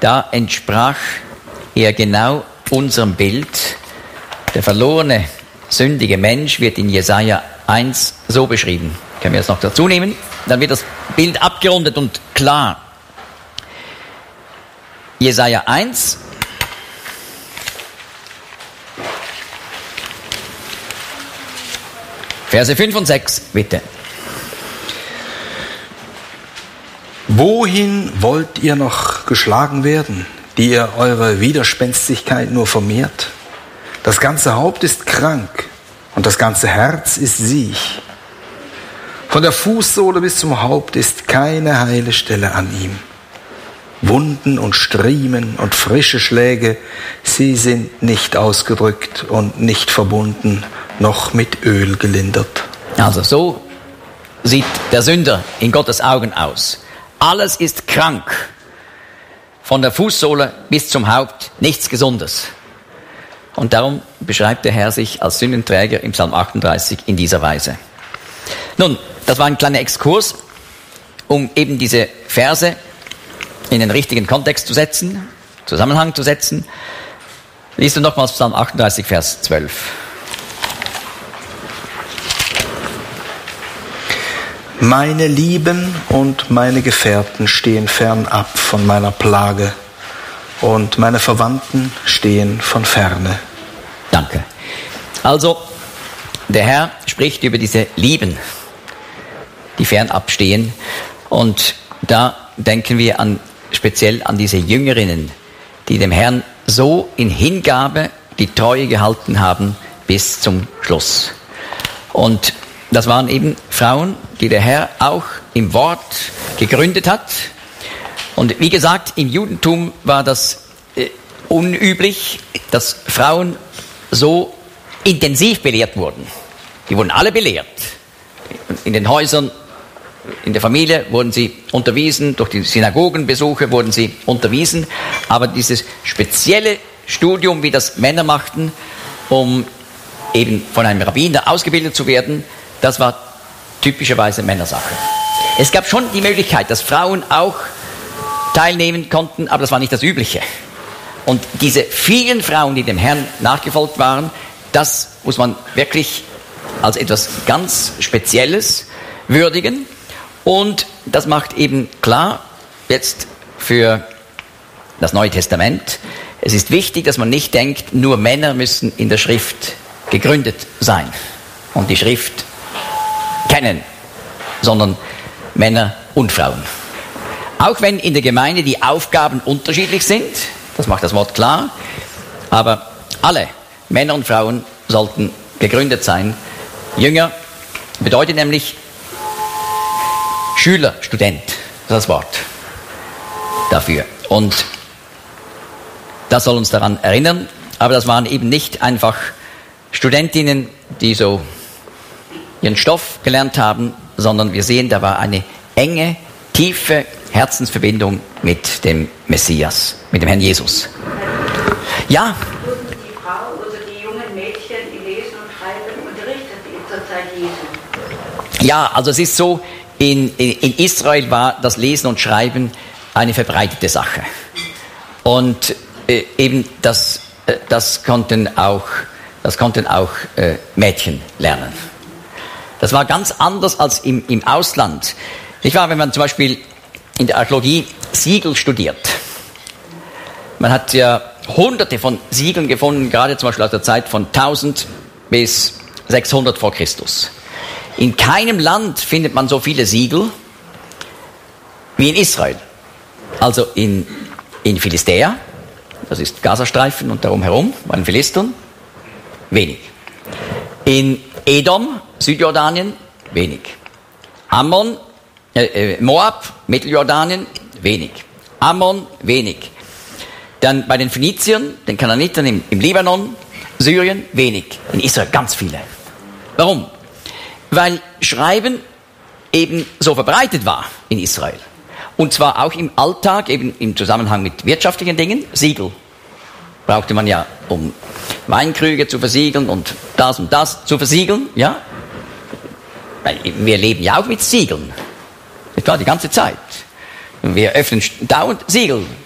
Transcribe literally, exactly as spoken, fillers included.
da entsprach er genau unserem Bild. Der verlorene, sündige Mensch wird in Jesaja eins so beschrieben. Können wir das noch dazu nehmen? Dann wird das Bild abgerundet und klar. Jesaja eins. Verse fünf und sechs, bitte. Wohin wollt ihr noch geschlagen werden, die ihr eure Widerspenstigkeit nur vermehrt? Das ganze Haupt ist krank und das ganze Herz ist siech. Von der Fußsohle bis zum Haupt ist keine heile Stelle an ihm. Wunden und Striemen und frische Schläge, sie sind nicht ausgedrückt und nicht verbunden, noch mit Öl gelindert. Also so sieht der Sünder in Gottes Augen aus. Alles ist krank. Von der Fußsohle bis zum Haupt nichts Gesundes. Und darum beschreibt der Herr sich als Sündenträger im Psalm achtunddreißig in dieser Weise. Nun, das war ein kleiner Exkurs, um eben diese Verse in den richtigen Kontext zu setzen, Zusammenhang zu setzen. Liest du nochmals Psalm achtunddreißig, Vers zwölf. Meine Lieben und meine Gefährten stehen fernab von meiner Plage und meine Verwandten stehen von ferne. Danke. Also, der Herr spricht über diese Lieben, die fernab stehen. Und da denken wir an, speziell an diese Jüngerinnen, die dem Herrn so in Hingabe die Treue gehalten haben bis zum Schluss. Und das waren eben Frauen, die der Herr auch im Wort gegründet hat. Und wie gesagt, im Judentum war das äh, unüblich, dass Frauen so intensiv belehrt wurden. Die wurden alle belehrt. In den Häusern, in der Familie wurden sie unterwiesen, durch die Synagogenbesuche wurden sie unterwiesen. Aber dieses spezielle Studium, wie das Männer machten, um eben von einem Rabbiner ausgebildet zu werden, das war typischerweise Männersache. Es gab schon die Möglichkeit, dass Frauen auch teilnehmen konnten, aber das war nicht das Übliche. Und diese vielen Frauen, die dem Herrn nachgefolgt waren, das muss man wirklich als etwas ganz Spezielles würdigen. Und das macht eben klar, jetzt für das Neue Testament, es ist wichtig, dass man nicht denkt, nur Männer müssen in der Schrift gegründet sein und die Schrift kennen, sondern Männer und Frauen. Auch wenn in der Gemeinde die Aufgaben unterschiedlich sind, das macht das Wort klar, aber alle Männer und Frauen sollten gegründet sein. Jünger bedeutet nämlich Schüler, Student, das ist das Wort dafür. Und das soll uns daran erinnern, aber das waren eben nicht einfach Studentinnen, die so ihren Stoff gelernt haben, sondern wir sehen, da war eine enge, tiefe Herzensverbindung mit dem Messias, mit dem Herrn Jesus. Ja? Die Frau oder die jungen Mädchen, die lesen und schreiben, unterrichtet ihr zur Zeit Jesu? Ja, also es ist so, in, in, in Israel war das Lesen und Schreiben eine verbreitete Sache. Und äh, eben das, äh, das konnten auch, das konnten auch äh, Mädchen lernen. Das war ganz anders als im, im Ausland. Nicht wahr, wenn man zum Beispiel in der Archäologie Siegel studiert. Man hat ja hunderte von Siegeln gefunden, gerade zum Beispiel aus der Zeit von tausend bis sechshundert vor Christus. In keinem Land findet man so viele Siegel wie in Israel. Also in, in Philistea, das ist Gazastreifen und darum herum, bei den Philistern, wenig. In Edom, Südjordanien, wenig. Ammon, äh, Moab, Mitteljordanien, wenig. Ammon, wenig. Dann bei den Phöniziern, den Kanaanitern im, im Libanon, Syrien, wenig. In Israel ganz viele. Warum? Weil Schreiben eben so verbreitet war in Israel. Und zwar auch im Alltag, eben im Zusammenhang mit wirtschaftlichen Dingen. Siegel brauchte man ja, um Weinkrüge zu versiegeln und das und das zu versiegeln, ja. Wir leben ja auch mit Siegeln. Das war die ganze Zeit. Wir öffnen dauernd Siegel